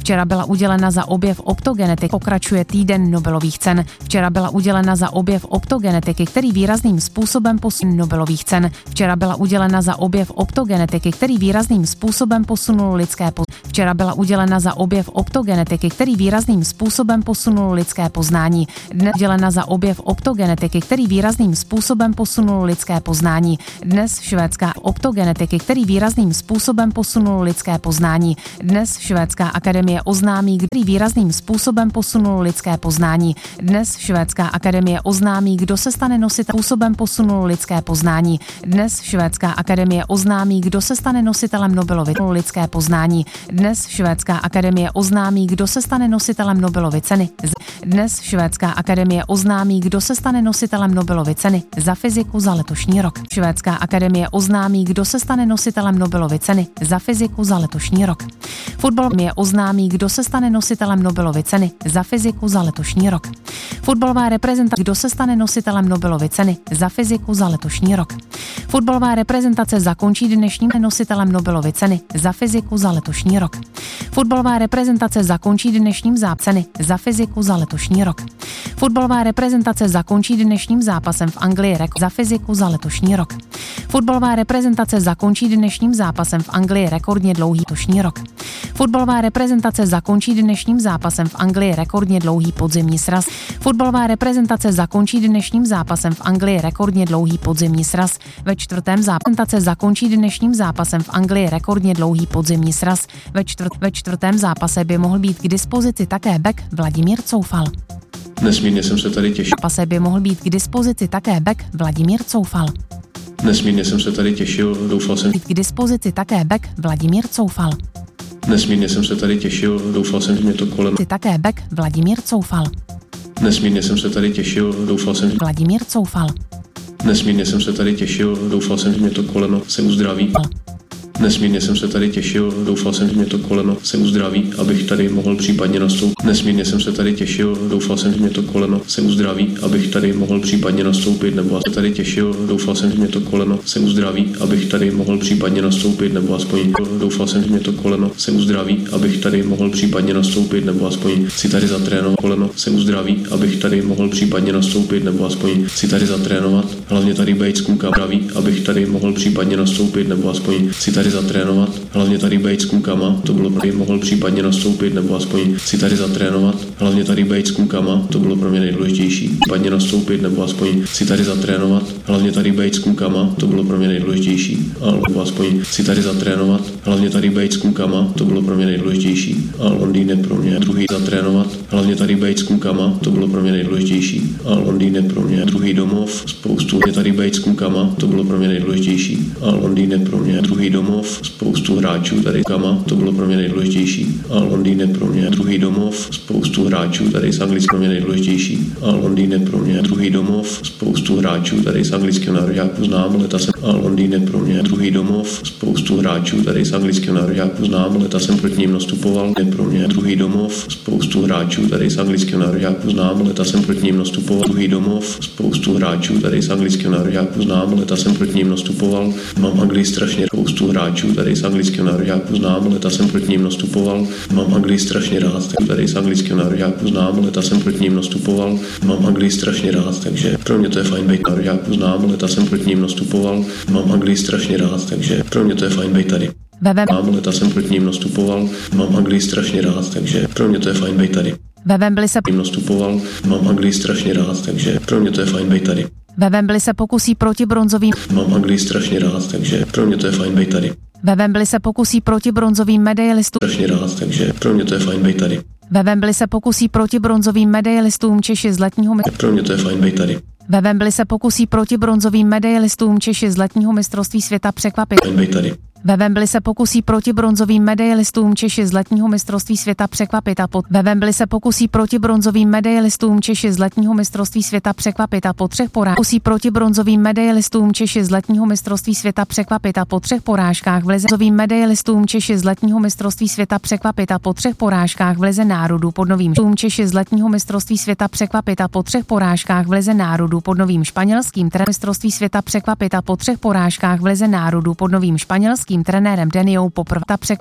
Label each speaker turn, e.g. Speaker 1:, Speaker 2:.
Speaker 1: Včera byla udělena za objev optogenetiky. Pokračuje týden Nobelových cen. Včera byla udělena za objev optogenetiky, který výrazným způsobem posunul Nobelových cen. Včera byla udělena za objev optogenetiky, který výrazným způsobem posunul lidské Včera byla udělena za objev optogenetiky, který výrazným způsobem posunul lidské poznání. Dnes udělena za objev optogenetiky, který výrazným způsobem posunul lidské poznání. Dnes švédská optogenetiky, který výrazným způsobem posunul lidské poznání. Dnes švédská akademie oznámí, který výrazným způsobem posunul lidské poznání. Dnes švédská akademie oznámí, kdo se stane nositelem způsobem posunul lidské poznání. Dnes švédská akademie oznámí, kdo se stane nositelem Nobelovy lidské poznání. Dnes švédská akademie oznámí, kdo se stane nositelem Nobelovy ceny. Dnes švédská akademie oznámí, kdo se stane nositelem Nobelovy ceny za fyziku za letošní rok. Švédská akademie oznámí, kdo se stane nositelem Nobelovy ceny za fyziku za letošní rok. Fotbal oznámí, kdo se stane nositelem Nobelovy ceny za fyziku za letošní rok. Fotbalová reprezentace, kdo se stane nositelem Nobelovy ceny za fyziku za letošní rok. Fotbalová reprezentace zakončí dnešním nositelem Nobelovy ceny za fyziku za letošní rok. Fotbalová reprezentace zakončí dnešním zápasem za fyziku za letošní rok. Fotbalová reprezentace zakončí dnešním zápasem v Anglii za fyziku za letošní rok. Fotbalová reprezentace zakončí dnešním zápasem v Anglii rekordně dlouhý letošní rok. Fotbalová reprezentace zakončí dnešním zápasem v Anglii rekordně dlouhý podzimní sraz. Fotbalová reprezentace zakončí dnešním zápasem v Anglii rekordně dlouhý podzimní sraz. Ve čtvrtém zápase zakončí dnešním zápasem v Anglii rekordně dlouhý podzimní sraz. Ve čtvrtém zápase by mohl být k dispozici také bek Vladimír Coufal.
Speaker 2: Nesmírně jsem se tady těšil.
Speaker 1: Zápase by mohl být k dispozici také bek Vladimír Coufal.
Speaker 2: Nesmírně jsem se tady těšil, doufal jsem.
Speaker 1: K dispozici také bek Vladimír Coufal.
Speaker 2: Nesmírně jsem se tady těšil, doufal jsem, že mě to koleno.
Speaker 1: Také bek Vladimír Coufal.
Speaker 2: Nesmírně jsem se tady těšil, doufal jsem.
Speaker 1: Vladimír Coufal.
Speaker 2: Nesmírně jsem se tady těšil, doufal jsem, že mě to koleno se uzdraví. Nesmírně jsem se tady těšil, doufal jsem, že mě to koleno se uzdraví, abych tady mohl případně nastoupit. Nesmírně jsem se tady těšil, doufal jsem, že mě to koleno se uzdraví, abych tady mohl případně nastoupit, nebo se tady těšil, doufal jsem, že mě to koleno se uzdraví, abych tady mohl případně nastoupit, nebo aspoň doufal jsem, že mě to koleno se uzdraví, abych tady mohl případně nastoupit, nebo aspoň si tady zatrénovat. Koleno se uzdraví, abych tady mohl případně nastoupit, nebo aspoň si tady zatrénovat, hlavně tady být s klukama, abych tady mohl případně nastoupit, nebo aspoň si tady zatrénovat, hlavně tady být s klukama, to bylo pro mě mohl případně nastoupit, nebo aspoň si tady zatrénovat, hlavně tady být s klukama, to bylo pro mě nejdůležitější, případně nastoupit, nebo aspoň si tady zatrénovat, hlavně tady být s klukama, to bylo pro mě nejdůležitější, alebo aspoň si tady zatrénovat, hlavně tady být s klukama, to bylo pro mě nejdůležitější, a Londýn je pro mě druhý zatrénovat, hlavně tady být s klukama, to bylo pro mě nejdůležitější, a Londýn je pro mě druhý domov, spoustu tady být s klukama, to bylo pro mě nejdůležitější, a Londýn je pro mě druhý domov, spoustu hráčů tady kama, to bylo pro mě nejdůležitější. A Londýn je pro mě druhý domov, spoustu hráčů tady z anglického pro mě nejdůležitější. A Londýn je pro mě druhý domov, spoustu hráčů tady z anglického nároďáku znám, leta jsem. A Londýn je pro mě druhý domov, spoustu hráčů tady z anglického nároďáku znám, leta jsem proti ním nastupoval. Je pro mě druhý domov, spoustu hráčů tady z anglického nároďáku znám, leta jsem proti ním nastupoval. Druhý domov, spoustu hráčů tady z anglického nároďáku znám, leta jsem proti ním nastupoval. Mám Anglii strašně spoustu hráčů tady z anglického nároďáku znám, leta jsem proti ním nastupoval. Mám Anglii strašně rád, tady z anglického nároďáku znám, leta jsem proti ním nastupoval. Mám Anglii strašně rád, takže pro mě to je fajn být nároďáku znám, leta jsem proti ním nastupoval. Mám Anglii strašně rád, takže pro mě to je fajn být tady. Mám leta jsem proti ním nastupoval. Mám Anglii strašně rád, takže pro mě to je fajn být tady.
Speaker 1: Ve Wembley se
Speaker 2: nastupoval. Mám Anglii strašně rád, takže pro mě to je fajn být tady.
Speaker 1: Ve Wembley se pokusí proti bronzovým.
Speaker 2: Mám Anglii strašně rád, takže pro mě to je fajn být tady.
Speaker 1: Ve Wembley se pokusí proti bronzovým medailistům.
Speaker 2: Strašně rád, takže pro mě to je fajn být tady.
Speaker 1: Ve Wembley se pokusí proti bronzovým medailistům Češi z letního
Speaker 2: Pro mě to je fajn být tady.
Speaker 1: Ve Wembley se pokusí proti bronzovým medailistům Češi z letního mistrovství světa překvapit.
Speaker 2: Fajn být tady.
Speaker 1: Ve Wembley se pokusí proti bronzovým medailistům Češi z letního mistrovství světa překvapit a Ve Wembley se pokusí proti bronzovým medailistům Češi z letního mistrovství světa překvapit a po 3 porážkách pokusí proti bronzovým medailistům Češi z letního mistrovství světa překvapit a po 3 porážkách v lize bronzovým medailistům Češi z letního mistrovství světa překvapit a po 3 porážkách v lize národů pod novým Češi z letního mistrovství světa překvapit a po 3 porážkách v lize národů pod novým španělským mistrovství světa překvapit a po 3 porážkách v lize národů pod novým španělským trenérem Deniou poprvé